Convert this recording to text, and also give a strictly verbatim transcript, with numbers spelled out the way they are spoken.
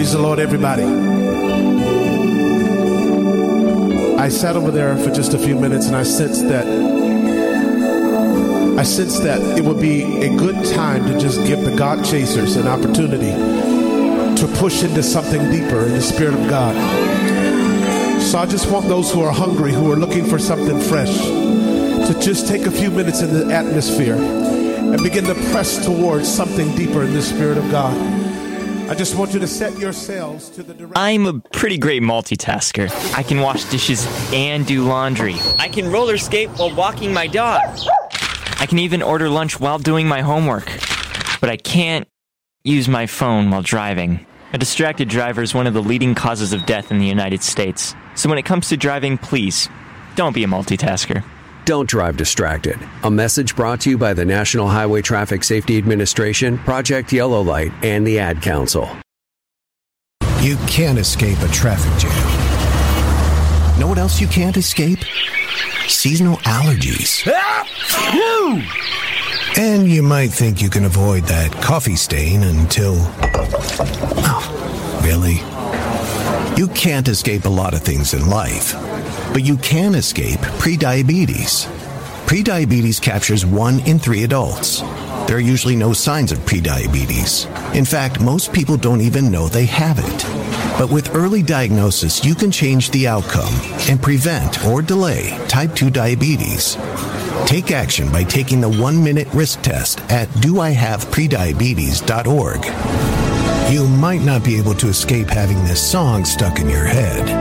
Praise the Lord, everybody. I sat over there for just a few minutes and I sensed that I sensed that it would be a good time to just give the God chasers an opportunity to push into something deeper in the Spirit of God. So I just want those who are hungry, who are looking for something fresh, to just take a few minutes in the atmosphere and begin to press towards something deeper in the Spirit of God. I just want you to set yourselves to the direction. I'm a pretty great multitasker. I can wash dishes and do laundry. I can roller skate while walking my dog. I can even order lunch while doing my homework. But I can't use my phone while driving. A distracted driver is one of the leading causes of death in the United States. So when it comes to driving, please, don't be a multitasker. Don't drive distracted. A message brought to you by the National Highway Traffic Safety Administration, Project Yellow Light, and the Ad Council. You can't escape a traffic jam. Know what else you can't escape? Seasonal allergies. And you might think you can avoid that coffee stain until... Oh, really? You can't escape a lot of things in life, but you can escape prediabetes. Prediabetes captures one in three adults. There are usually no signs of prediabetes. In fact, most people don't even know they have it. But with early diagnosis, you can change the outcome and prevent or delay type two diabetes. Take action by taking the one-minute risk test at do I have prediabetes dot org. You might not be able to escape having this song stuck in your head.